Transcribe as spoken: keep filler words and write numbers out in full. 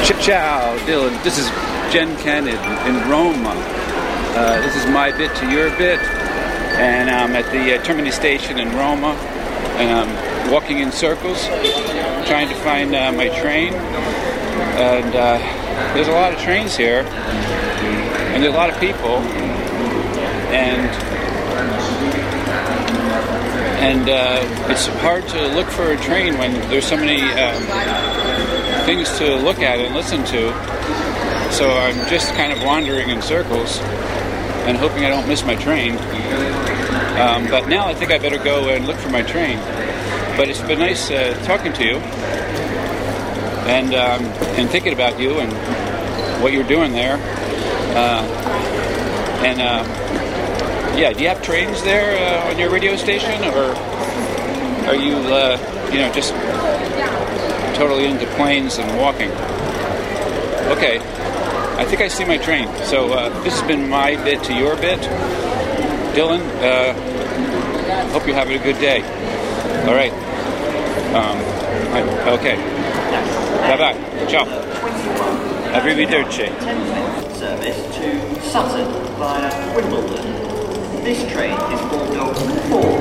Ciao, Dylan. This is Jen Ken in, in Roma. Uh, this is my bit to your bit, and I'm at the uh, Termini station in Roma, and I'm walking in circles, trying to find uh, my train. And uh, there's a lot of trains here, and there's a lot of people, and and uh, it's hard to look for a train when there's so many um, things to look at and listen to. So I'm just kind of wandering in circles and hoping I don't miss my train. Um, but now I think I better go and look for my train. But it's been nice uh, talking to you and um, and thinking about you and what you're doing there. Uh, and uh, yeah, do you have trains there uh, on your radio station, or are you uh, you know just totally into planes and walking? Okay. I think I see my train. So uh, this has been my bit to your bit. Dylan, uh, hope you're having a good day. All right. Um, okay. Bye-bye. Ciao. Arrivederci. Service to Sutton via Wimbledon. This train is Bordeaux four.